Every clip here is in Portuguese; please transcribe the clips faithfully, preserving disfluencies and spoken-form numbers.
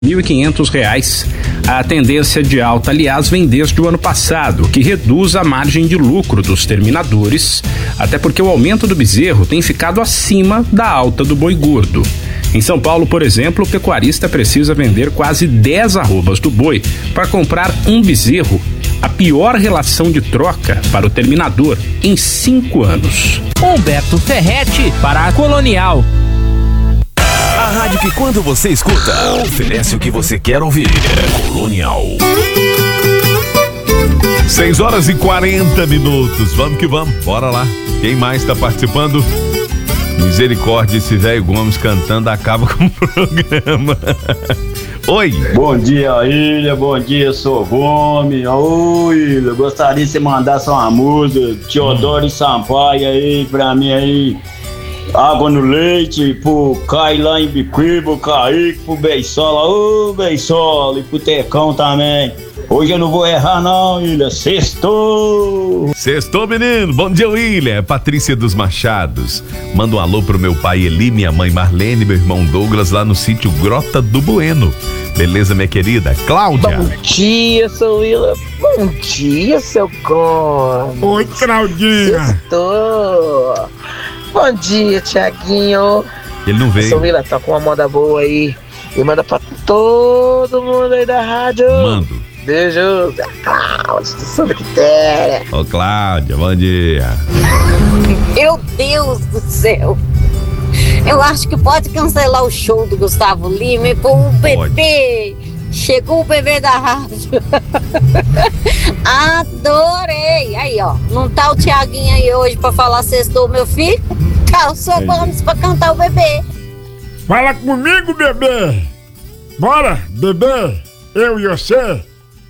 mil e quinhentos reais. A tendência de alta, aliás, vem desde o ano passado, que reduz a margem de lucro dos terminadores, até porque o aumento do bezerro tem ficado acima da alta do boi gordo. Em São Paulo, por exemplo, o pecuarista precisa vender quase dez arrobas do boi para comprar um bezerro, a pior relação de troca para o terminador em cinco anos. Humberto Ferretti para a Colonial. A rádio que quando você escuta, oferece o que você quer ouvir. Colonial. seis horas e quarenta minutos. Vamos que vamos. Bora lá. Quem mais tá participando? Misericórdia, esse velho Gomes cantando acaba com o programa. Oi. Bom dia, Ilha. Bom dia, sou Gomes. Oi, Ilha. Gostaria de você mandar só uma música. Teodoro hum. Sampaio aí, pra mim aí. Água no leite, pro Cai lá em Biquibo, Kaique, pro Beisola, ô Beisola, e pro Tecão também. Hoje eu não vou errar não, Ilha, sextou! Sextou, menino, bom dia, William. Patrícia dos Machados, manda um alô pro meu pai Eli, minha mãe Marlene, meu irmão Douglas, lá no sítio Grota do Bueno. Beleza, minha querida? Cláudia. Bom dia, seu William. Bom dia, seu Gomes. Oi, Claudinha. Sextou. Bom dia, Tiaguinho. Ele não veio. Seu Willa, tá com uma moda boa aí. E manda pra todo mundo aí da rádio. Mando. Beijos. A Cláudia do Santa Quitéria. Ô, Cláudia, bom dia. Meu Deus do céu. Eu acho que pode cancelar o show do Gustavo Lima e pôr o bebê. Chegou o bebê da rádio. Adorei. Aí, ó. Não tá o Tiaguinho aí hoje pra falar sextou, meu filho? Tá o seu Gomes pra cantar o bebê. Fala comigo, bebê. Bora, bebê. Eu e você.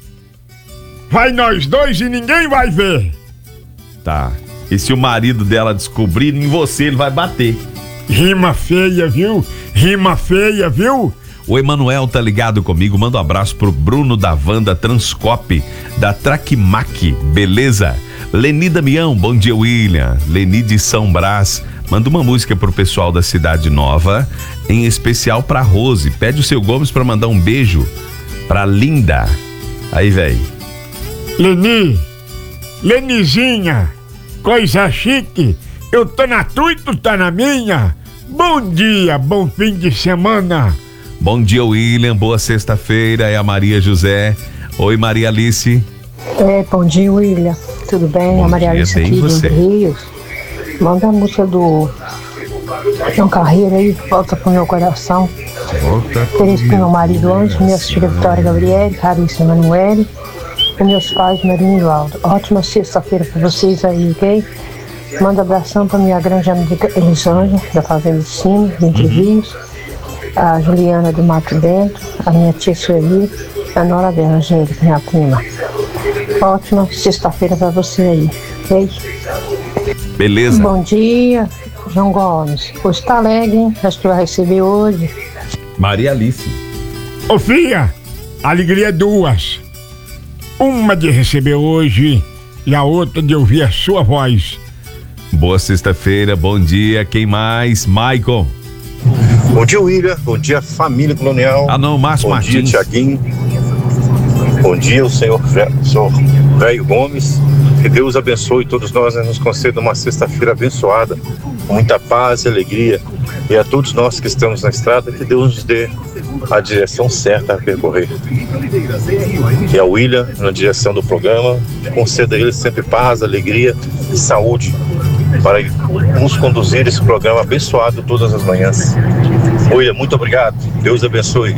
Vai nós dois e ninguém vai ver. Tá. E se o marido dela descobrir, em você ele vai bater. Rima feia, viu? Rima feia, viu? O Emanuel tá ligado comigo, manda um abraço pro Bruno da Wanda Transcope, da Traquimac, beleza? Leni Damião, bom dia, William. Leni de São Brás, manda uma música pro pessoal da Cidade Nova, em especial pra Rose. Pede o seu Gomes pra mandar um beijo pra Linda. Aí, véi. Leni, Lenizinha, coisa chique, eu tô na tua e tu tá na minha. Bom dia, bom fim de semana. Bom dia, William, boa sexta-feira, é a Maria José. Oi, Maria Alice. É, bom dia, William, tudo bem? Bom a Maria dia, Alice bem aqui você. do Rio. Manda a música do João Carreira aí, volta pro meu coração. Volta pro Feliz pro meu marido antes, minhas filhas Vitória Gabriele, Carissa Emanuele, e meus pais Marinho e Valdo. Ótima sexta-feira pra vocês aí, ok? Manda abração pra minha grande amiga Elisângela, da Fazenda de Cima, de Entre Rios. A Juliana do Mato Dentro, a minha tia Sueli, a nora dela, Angélica, minha prima. Ótima sexta-feira pra você aí, ok? Beleza. Bom dia, João Gomes. Hoje tá alegre, hein? Acho que vai receber hoje. Maria Alice. Ô filha, alegria é duas. Uma de receber hoje e a outra de ouvir a sua voz. Boa sexta-feira, bom dia, quem mais? Maicon. Bom dia, William. Bom dia, família Colonial. Ah, não, Márcio Bom Martins. dia, Tiaguinho. Bom dia, o senhor, senhor Velho Gomes. Que Deus abençoe todos nós e nos conceda uma sexta-feira abençoada, com muita paz e alegria. E a todos nós que estamos na estrada, que Deus nos dê a direção certa a percorrer. E a William, na direção do programa, conceda a ele sempre paz, alegria e saúde, para nos conduzir esse programa abençoado todas as manhãs. William, muito obrigado. Deus abençoe.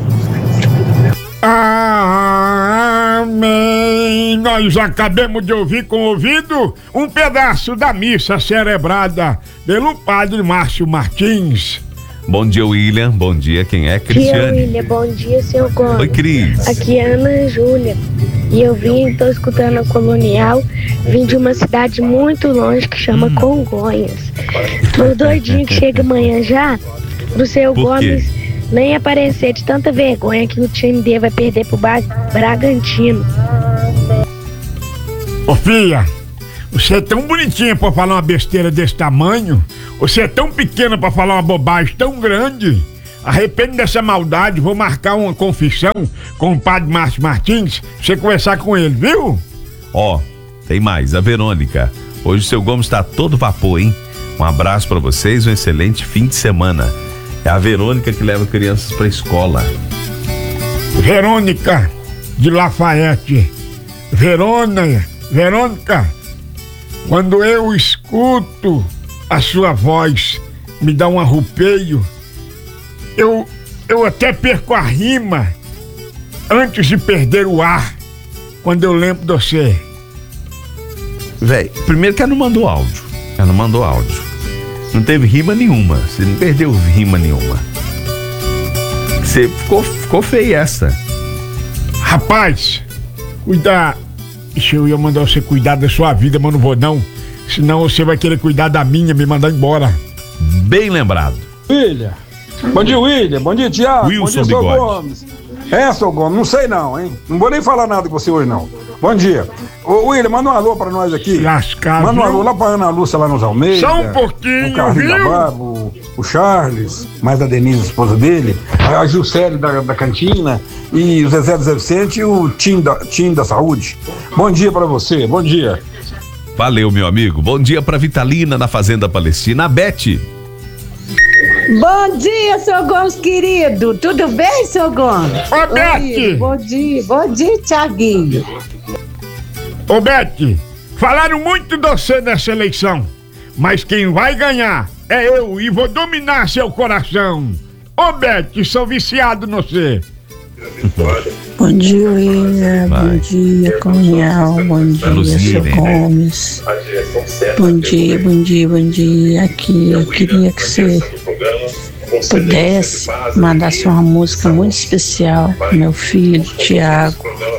Amém. Nós acabamos de ouvir com o ouvido um pedaço da missa celebrada pelo padre Márcio Martins. Bom dia, William. Bom dia, quem é? Bom dia, Cristiane. William. Bom dia, senhor Gomes. Oi, Cris. Aqui é Ana Júlia. E eu vim, tô escutando a Colonial. Vim de uma cidade muito longe que chama hum. Congonhas. Mas doidinho que chega amanhã já, do seu Por Gomes quê? nem aparecer de tanta vergonha que o time dele vai perder pro Ba- Bragantino. Ô filha, você é tão bonitinha pra falar uma besteira desse tamanho. Você é tão pequena pra falar uma bobagem tão grande. arrepende dessa maldade, vou marcar uma confissão com o padre Márcio Martins, pra você conversar com ele, viu? Ó, tem mais, a Verônica. Hoje o seu Gomes tá todo vapor, hein? Um abraço pra vocês, um excelente fim de semana. É a Verônica que leva crianças pra escola. Verônica de Lafayette. Verônica, Verônica, quando eu escuto a sua voz, me dá um arrupio. Eu, eu até perco a rima antes de perder o ar, quando eu lembro de você. Véi, primeiro que ela não mandou áudio. Ela não mandou áudio. Não teve rima nenhuma. Você não perdeu rima nenhuma. Você ficou, ficou feia essa. Rapaz, cuidar. Ixi, eu ia mandar você cuidar da sua vida, mas não vou não. Senão você vai querer cuidar da minha, me mandar embora. Bem lembrado. William. Bom dia, William. Bom dia, Tiago. Wilson Bom dia, seu Gomes. É, seu Gomes, não sei não, hein? Não vou nem falar nada com você hoje, não. Bom dia. Ô, William, manda um alô pra nós aqui. Lascado. Manda um alô lá pra Ana Lúcia, lá nos Almeida. Só um pouquinho, o Carlinhos viu? da Barba, o, o Charles, mais a Denise, a esposa dele, a Gilcélio da, da Cantina, e o Zezé do Zé Vicente e o Tim da, Tim da Saúde. Bom dia pra você, bom dia. Valeu, meu amigo. Bom dia pra Vitalina na Fazenda Palestina. A Bete. Bom dia, seu Gomes querido. Tudo bem, seu Gomes? Ô, Bete! Bom dia, bom dia, Thiaguinho. Ô, Bete, falaram muito de você nessa eleição, mas quem vai ganhar é eu e vou dominar seu coração. Ô, Bete, sou viciado no você. Bom dia, William. Bom dia, Colonial. Bom dia, seu Gomes. Bom dia, bom dia, bom dia. Aqui eu queria que você pudesse mandasse uma música muito especial pro meu filho, Tiago.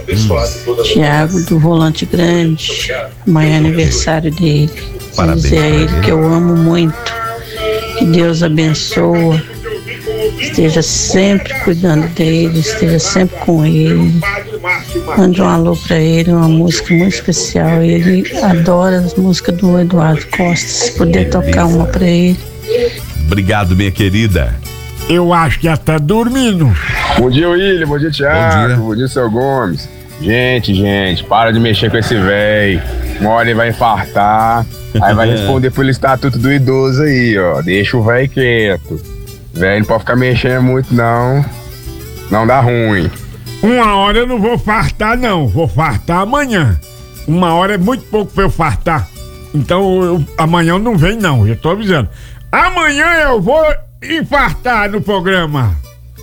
Tiago do Volante Grande. Amanhã é aniversário dele. Parabéns. Dizer a ele que eu amo muito. Que Deus abençoe. Esteja sempre cuidando dele, esteja sempre com ele. Mande um alô pra ele, uma música muito especial. Ele adora as músicas do Eduardo Costa. Se puder tocar uma pra ele. Obrigado, minha querida. Eu acho que ela tá dormindo. Bom dia, William. Bom dia, Thiago. Bom dia, Bom dia, seu Gomes. Gente, gente, para de mexer com esse velho. Uma hora ele vai infartar. Aí vai responder pelo estatuto do idoso aí, ó. Deixa o velho quieto. Velho, não pode ficar mexendo muito, não. Não dá ruim. Uma hora eu não vou fartar, não. Vou fartar amanhã. Uma hora é muito pouco pra eu fartar. Então, eu, amanhã eu não venho, não. Eu tô avisando. Amanhã eu vou infartar no programa.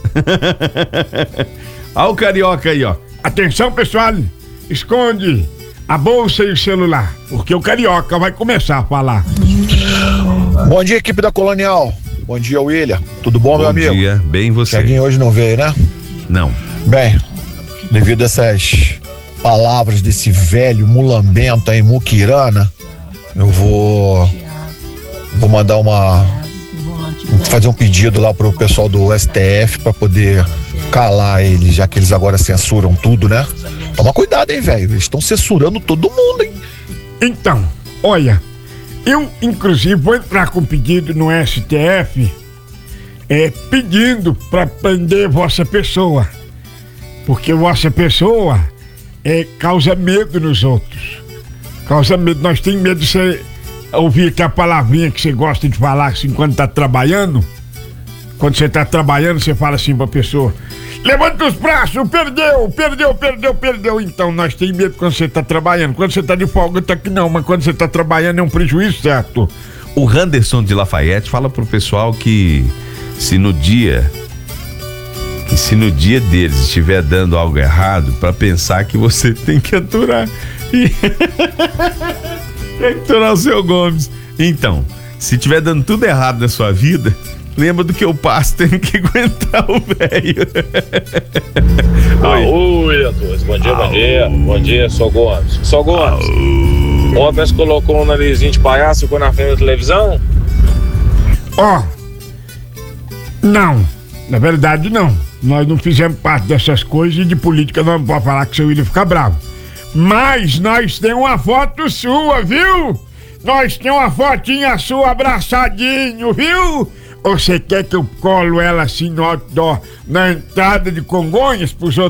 Olha o carioca aí, ó. Atenção, pessoal. Esconde a bolsa e o celular, porque o carioca vai começar a falar. Bom dia, equipe da Colonial. Bom dia, William. Tudo bom, bom meu amigo? Bom dia, bem você. Thiaguinho hoje não veio, né? Não. Bem, devido a essas palavras desse velho mulambento aí, muquirana, eu vou vou mandar uma fazer um pedido lá pro pessoal do S T F pra poder calar eles, já que eles agora censuram tudo, né? Toma cuidado, hein, velho? Eles estão censurando todo mundo, hein? Então, olha, eu, inclusive, vou entrar com pedido no S T F, é, pedindo para prender vossa pessoa, porque vossa pessoa é, causa medo nos outros, causa medo. Nós temos medo de você ouvir aquela palavrinha que você gosta de falar assim quando tá trabalhando. Quando você tá trabalhando, você fala assim pra pessoa: levanta os braços, perdeu, perdeu, perdeu, perdeu. Então, nós temos medo quando você tá trabalhando. Quando você tá de folga, tá aqui não, mas quando você tá trabalhando é um prejuízo, certo? O Randerson de Lafayette fala pro pessoal que se no dia que se no dia deles estiver dando algo errado, pra pensar que você tem que aturar e tem que aturar o seu Gomes. Então, se estiver dando tudo errado na sua vida, lembra do que eu passo, tenho que aguentar o velho. Aô, Williams. Bom dia, Aô. bom dia. Bom dia, sou Gomes. Sou Gomes. Aô. Ontem você colocou um narizinho de palhaço e ficou na frente da televisão? Ó, oh, não. Na verdade, não. Nós não fizemos parte dessas coisas e de política não pode falar que o seu William fica bravo. Mas nós temos uma foto sua, viu? Nós temos uma fotinha sua abraçadinho, viu? Ou você quer que eu colo ela assim no outdoor, na entrada de Congonhas, pros outros